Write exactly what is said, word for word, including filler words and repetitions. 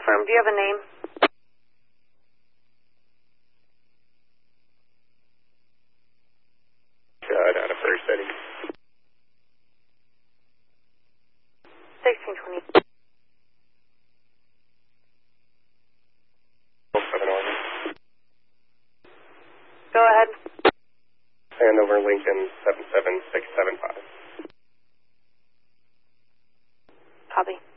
affirm. Do you have a name? Uh, out of First City. sixteen twenty. seven Oregon. Go ahead. Andover, Lincoln, seven seven six seven five. Copy.